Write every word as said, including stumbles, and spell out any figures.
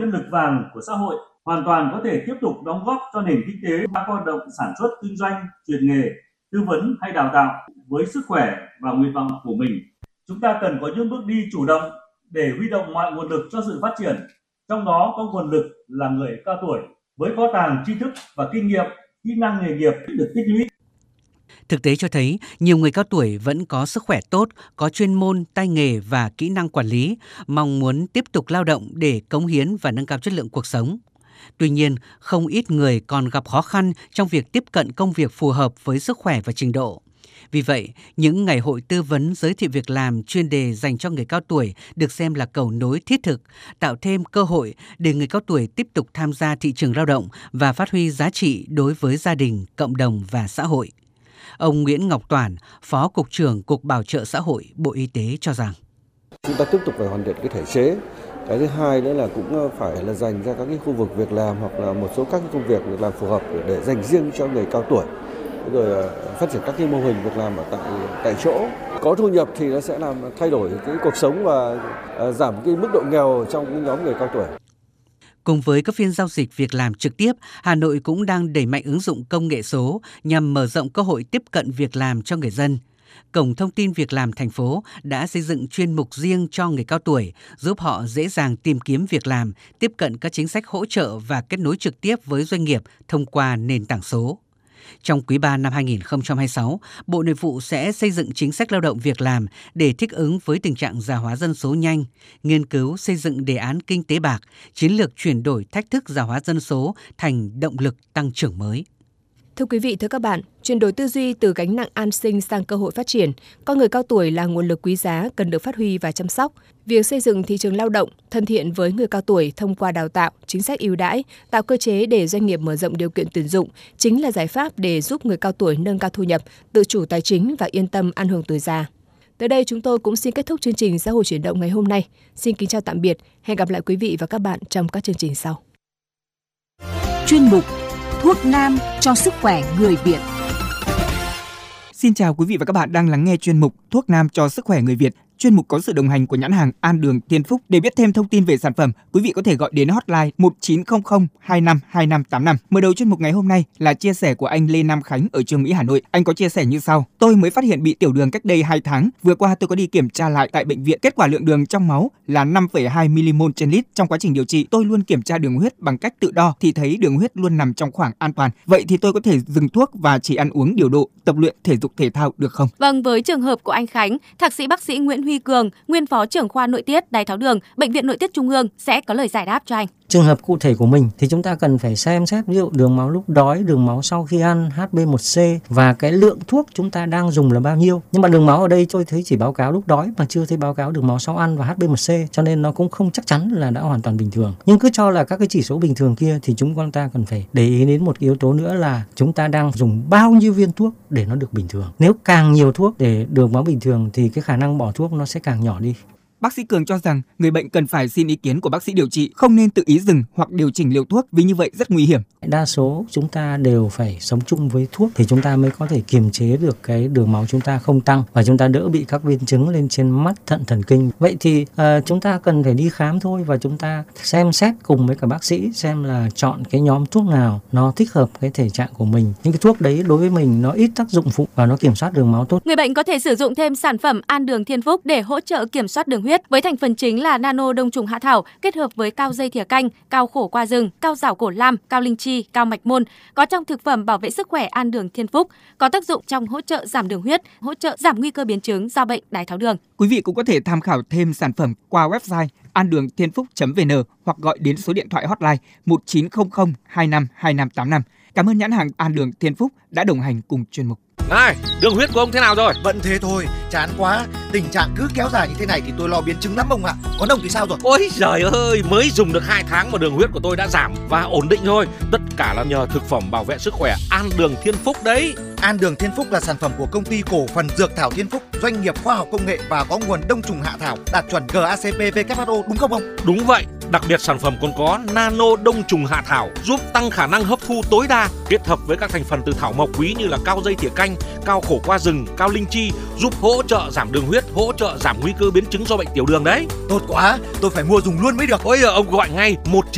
nhân lực vàng của xã hội, hoàn toàn có thể tiếp tục đóng góp cho nền kinh tế qua hoạt động sản xuất, kinh doanh, truyền nghề, tư vấn hay đào tạo với sức khỏe và nguyện vọng của mình. Chúng ta cần có những bước đi chủ động để huy động mọi nguồn lực cho sự phát triển, trong đó có nguồn lực là người cao tuổi với kho tàng tri thức và kinh nghiệm, kỹ năng nghề nghiệp được tích lũy. Thực tế cho thấy, nhiều người cao tuổi vẫn có sức khỏe tốt, có chuyên môn, tay nghề và kỹ năng quản lý, mong muốn tiếp tục lao động để cống hiến và nâng cao chất lượng cuộc sống. Tuy nhiên, không ít người còn gặp khó khăn trong việc tiếp cận công việc phù hợp với sức khỏe và trình độ. Vì vậy, những ngày hội tư vấn giới thiệu việc làm chuyên đề dành cho người cao tuổi được xem là cầu nối thiết thực, tạo thêm cơ hội để người cao tuổi tiếp tục tham gia thị trường lao động và phát huy giá trị đối với gia đình, cộng đồng và xã hội. Ông Nguyễn Ngọc Toản, Phó Cục trưởng Cục Bảo trợ Xã hội, Bộ Y tế cho rằng chúng ta tiếp tục phải hoàn thiện cái thể chế. Cái thứ hai nữa là cũng phải là dành ra các cái khu vực việc làm hoặc là một số các cái công việc việc làm phù hợp để dành riêng cho người cao tuổi. Rồi phát triển các cái mô hình việc làm ở tại tại chỗ. Có thu nhập thì nó sẽ làm thay đổi cái cuộc sống và giảm cái mức độ nghèo trong cái nhóm người cao tuổi. Cùng với các phiên giao dịch việc làm trực tiếp, Hà Nội cũng đang đẩy mạnh ứng dụng công nghệ số nhằm mở rộng cơ hội tiếp cận việc làm cho người dân. Cổng thông tin việc làm thành phố đã xây dựng chuyên mục riêng cho người cao tuổi, giúp họ dễ dàng tìm kiếm việc làm, tiếp cận các chính sách hỗ trợ và kết nối trực tiếp với doanh nghiệp thông qua nền tảng số. Trong quý ba năm hai nghìn không trăm hai mươi sáu, Bộ Nội vụ sẽ xây dựng chính sách lao động việc làm để thích ứng với tình trạng già hóa dân số nhanh, nghiên cứu xây dựng đề án kinh tế bạc, chiến lược chuyển đổi thách thức già hóa dân số thành động lực tăng trưởng mới. Thưa quý vị, thưa các bạn, chuyển đổi tư duy từ gánh nặng an sinh sang cơ hội phát triển, con người cao tuổi là nguồn lực quý giá cần được phát huy và chăm sóc. Việc xây dựng thị trường lao động thân thiện với người cao tuổi thông qua đào tạo, chính sách ưu đãi, tạo cơ chế để doanh nghiệp mở rộng điều kiện tuyển dụng chính là giải pháp để giúp người cao tuổi nâng cao thu nhập, tự chủ tài chính và yên tâm an hưởng tuổi già. Tới đây chúng tôi cũng xin kết thúc chương trình Xã hội chuyển động ngày hôm nay. Xin kính chào tạm biệt, hẹn gặp lại quý vị và các bạn trong các chương trình sau. Chuyên mục Thuốc nam cho sức khỏe người Việt. Xin chào quý vị và các bạn đang lắng nghe chuyên mục Thuốc nam cho sức khỏe người Việt. Chuyên mục có sự đồng hành của nhãn hàng An Đường Thiên Phúc. Để biết thêm thông tin về sản phẩm, quý vị có thể gọi đến hotline một chín không không hai năm hai năm tám năm. Mở đầu chuyên mục ngày hôm nay là chia sẻ của anh Lê Nam Khánh ở Chương Mỹ, Hà Nội. Anh có chia sẻ như sau: Tôi mới phát hiện bị tiểu đường cách đây hai tháng. Vừa qua tôi có đi kiểm tra lại tại bệnh viện. Kết quả lượng đường trong máu là năm phẩy hai mi-li-mol trên lít. Trong quá trình điều trị, tôi luôn kiểm tra đường huyết bằng cách tự đo thì thấy đường huyết luôn nằm trong khoảng an toàn. Vậy thì tôi có thể dừng thuốc và chỉ ăn uống điều độ, tập luyện thể dục thể thao được không? Vâng, với trường hợp của anh Khánh, Thạc sĩ bác sĩ Nguyễn Huy Cường, nguyên phó trưởng khoa nội tiết đái tháo đường, Bệnh viện Nội tiết Trung ương sẽ có lời giải đáp cho anh. Trường hợp cụ thể của mình thì chúng ta cần phải xem xét ví dụ đường máu lúc đói, đường máu sau khi ăn, hát bê một xê và cái lượng thuốc chúng ta đang dùng là bao nhiêu. Nhưng mà đường máu ở đây tôi thấy chỉ báo cáo lúc đói mà chưa thấy báo cáo đường máu sau ăn và hát bê một xê, cho nên nó cũng không chắc chắn là đã hoàn toàn bình thường. Nhưng cứ cho là các cái chỉ số bình thường kia thì chúng ta cần phải để ý đến một yếu tố nữa là chúng ta đang dùng bao nhiêu viên thuốc để nó được bình thường. Nếu càng nhiều thuốc để đường máu bình thường thì cái khả năng bỏ thuốc nó sẽ càng nhỏ đi. Bác sĩ Cường cho rằng người bệnh cần phải xin ý kiến của bác sĩ điều trị, không nên tự ý dừng hoặc điều chỉnh liều thuốc vì như vậy rất nguy hiểm. Đa số chúng ta đều phải sống chung với thuốc thì chúng ta mới có thể kiềm chế được cái đường máu chúng ta không tăng và chúng ta đỡ bị các biến chứng lên trên mắt, thận, thần kinh. Vậy thì uh, chúng ta cần phải đi khám thôi và chúng ta xem xét cùng với cả bác sĩ xem là chọn cái nhóm thuốc nào nó thích hợp cái thể trạng của mình. Những cái thuốc đấy đối với mình nó ít tác dụng phụ và nó kiểm soát đường máu tốt. Người bệnh có thể sử dụng thêm sản phẩm An Đường Thiên Phúc để hỗ trợ kiểm soát đường huyết với thành phần chính là nano đông trùng hạ thảo kết hợp với cao dây thìa canh, cao khổ qua rừng, cao rảo cổ lam, cao linh chi, cao mạch môn, có trong thực phẩm bảo vệ sức khỏe An Đường Thiên Phúc, có tác dụng trong hỗ trợ giảm đường huyết, hỗ trợ giảm nguy cơ biến chứng do bệnh đái tháo đường. Quý vị cũng có thể tham khảo thêm sản phẩm qua website an đường thiên phúc chấm vê en hoặc gọi đến số điện thoại hotline một chín không không hai năm hai năm tám năm. Cảm ơn nhãn hàng An Đường Thiên Phúc đã đồng hành cùng chuyên mục. Này, đường huyết của ông thế nào rồi? Vẫn thế thôi, chán quá. Tình trạng cứ kéo dài như thế này thì tôi lo biến chứng lắm ông ạ. Còn ông thì sao rồi? Ôi giời ơi, mới dùng được hai tháng mà đường huyết của tôi đã giảm và ổn định rồi. Tất cả là nhờ thực phẩm bảo vệ sức khỏe An Đường Thiên Phúc đấy. An Đường Thiên Phúc là sản phẩm của công ty cổ phần Dược Thảo Thiên Phúc, doanh nghiệp khoa học công nghệ và có nguồn đông trùng hạ thảo đạt chuẩn giê a xê pê vê kép hát o, đúng không ông? Đúng vậy. Đặc biệt sản phẩm còn có nano đông trùng hạ thảo giúp tăng khả năng hấp thu tối đa, kết hợp với các thành phần từ thảo mộc quý như là cao dây thìa canh, cao khổ qua rừng, cao linh chi giúp hỗ trợ giảm đường huyết, hỗ trợ giảm nguy cơ biến chứng do bệnh tiểu đường đấy. Tốt quá, tôi phải mua dùng luôn mới được. Ôi giờ ông gọi ngay một